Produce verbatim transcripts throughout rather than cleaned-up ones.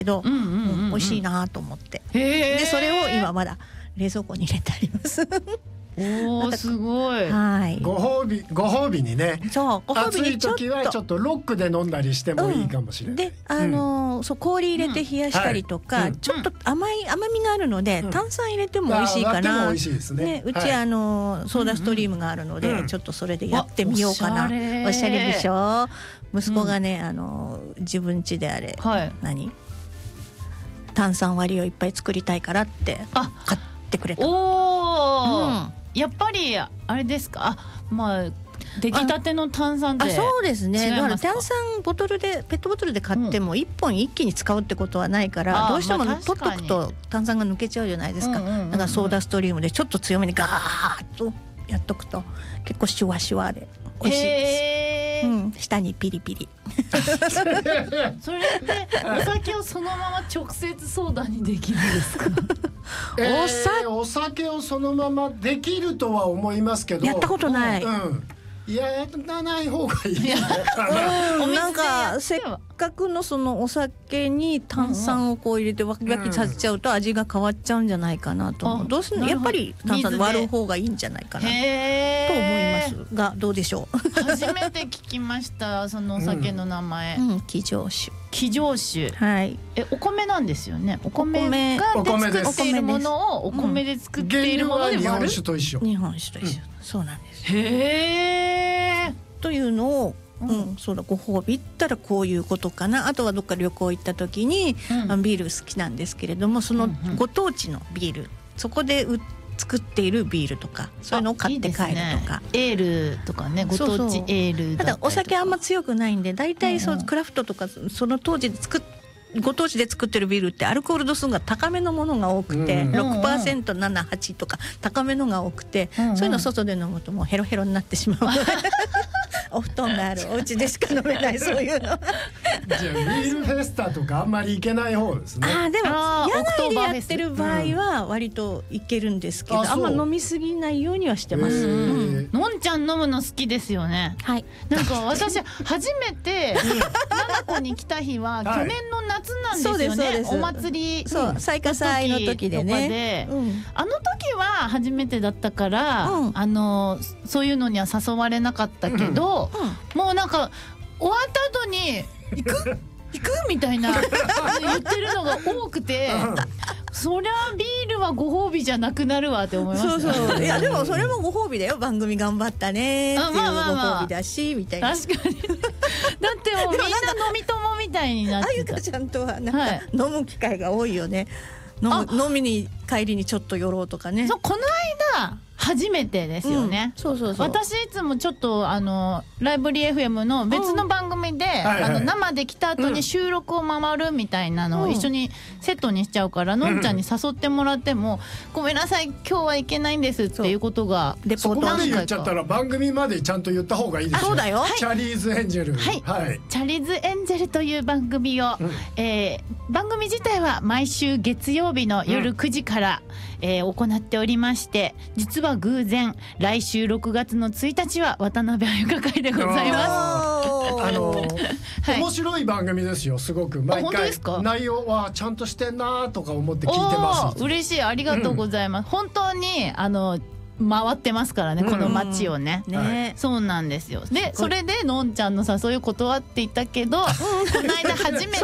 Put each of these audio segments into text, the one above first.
ど、 うんうんうんうん、 美味しいなと思って、 へー、 でそれを今まだ冷蔵庫に入れてありますおーすごい、 はい、 ご褒美ご褒美にね、 そうご褒美にちょっと暑い時はちょっとロックで飲んだりしてもいいかもしれない、 うん、であのーうん、そう氷入れて冷やしたりとか、うんはい、ちょっと甘い甘みがあるので、うん、炭酸入れても美味しいかな、 美味しいですね、 ね、うち、はい、あのー、ソーダストリームがあるので、うん、ちょっとそれでやってみようかな、 おしゃれ、 おしゃれでしょ。息子がね、うん、あのー、自分家であれ、はい、何炭酸割りをいっぱい作りたいからって買ってくれた。 おー、うん、やっぱりあれですか、あ、まあ出来たての炭酸って、 あ、そうですね。だから炭酸ボトルでペットボトルで買ってもいっぽん一気に使うってことはないから、うん、どうしても取っとくと炭酸が抜けちゃうじゃないですか、うんうんうんうん、だからソーダストリームでちょっと強めにガーッとやっとくと結構シュワシュワで美味しいです、うん、下にピリピリそれでお酒をそのまま直接ソーダにできるんですかえー、お酒をそのままできるとは思いますけど、 やったことない、 うん、いややらない方がいいうん、なんかせっかくのそのお酒に炭酸をこう入れてわきわきさせちゃうと味が変わっちゃうんじゃないかなと思う、どうするの、やっぱり炭酸割る方がいいんじゃないかなと思いますが、どうでしょう初めて聞きましたそのお酒の名前、 うんうん、騎乗酒、 騎乗酒、 はい、 えお米なんですよね。お米がで作っているものをお米で作っているもので割る、 うん、日本酒と一緒、 日本酒と一緒、うん、そうなんです。 へー、 というのを、うんうん、そうだ、ご褒美ったらこういうことかな。あとはどっか旅行行った時に、うん、ビール好きなんですけれども、そのご当地のビール、そこで売作っているビールとかそういうのを買って帰るとか、いいですね、 エールとかね、ご当地エールだったりとか。 ただお酒あんま強くないんで、だいたいそう、うんうん、クラフトとかその当時で作っご当地で作ってるビールってアルコール度数が高めのものが多くて、うん、ろくパーセント、なな、はちとか高めのが多くて、うんうん、そういうの外で飲むともうヘロヘロになってしまうお布団があるお家でしか飲めないそういうのじゃあビールフェスタとかあんまり行けない方ですね。 あでも野外でやってる場合は割といけるんですけど、うん、あ, あんま飲みすぎないようにはしてます、うん、 のんちゃん飲むの好きですよね。 はい、 なんか私初めて七子に来た日は去年の夏なんですよね、はい、そうですそうです、お祭り、 そう最下祭の時でね、 うん、あの時は初めてだったから、うん、あのそういうのには誘われなかったけど、うん、もうなんか終わった後に行く行くみたいな言ってるのが多くて、そりゃビールはご褒美じゃなくなるわって思いました。 そうそう、いやでもそれもご褒美だよ、番組頑張ったねっていうご褒美だし、みたいな。 確かにだってもうみんな飲み友みたいになってた。あゆかちゃんとはなんか、はい、 飲む機会が多いよね。飲む飲みに帰りにちょっと寄ろうとかね。 そう、この間初めてですよね、 うん、そうそうそう。 私いつもちょっとあのライブリー エフエム の別の番組で、うん、あの生で来た後に収録を回るみたいなのを一緒にセットにしちゃうから、うん、のんちゃんに誘ってもらっても、うん、ごめんなさい今日は行けないんですっていうことがレポートで言っちゃったら番組までちゃんと言った方がいいですよ。 そうだよ、 チャリーズエンジェル、 はいはい、チャリーズエンジェルという番組を、うん、えー、番組自体は毎週月曜日の夜くじから、うん、えー、行っておりまして、実は偶然来週ろくがつのついたちは渡辺あゆか会でございます。 あのはい、面白い番組ですよ、すごく毎回内容はちゃんとしてんなとか思って聞いてます。 嬉しい、ありがとうございます、うん、本当にあの回ってますからね、この街をね、うん、ね、そうなんですよ。でそれでのんちゃんの誘いを断っていたけど、この間初めて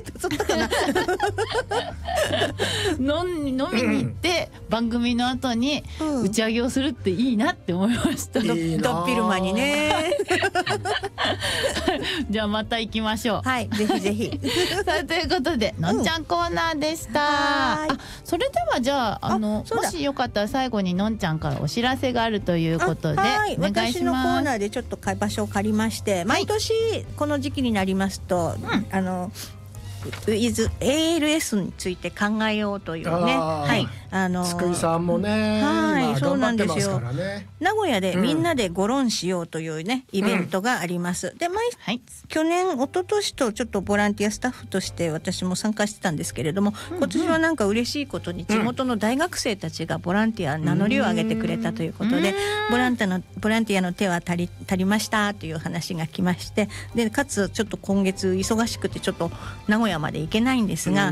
飲みに行って番組の後に打ち上げをするっていいなって思いました、うん、 いいな、ドッピルマにねじゃあまた行きましょう。 はい、ぜひぜひさあということで、のんちゃんコーナーでした、うん、あそれではじゃあ、あのもしよかったら最後にのんちゃんからお知らせがあるということで、はい、お願いします。 私のコーナーでちょっと場所を借りまして、毎年この時期になりますと、うん、あのエーエルエス について考えようというね、はい、あの津久井さんもね、 はい、 今そうなんですよ。 頑張ってますからね。 名古屋でみんなでご論しようというね、うん、イベントがあります。で、毎、はい、去年一昨年とちょっとボランティアスタッフとして私も参加してたんですけれども、うんうん、今年はなんか嬉しいことに地元の大学生たちがボランティア名乗りを上げてくれたということで、ボランティアのボランティアの手は足り足りましたという話が来まして、でかつちょっと今月忙しくてちょっと名古屋屋まで行けないんですが、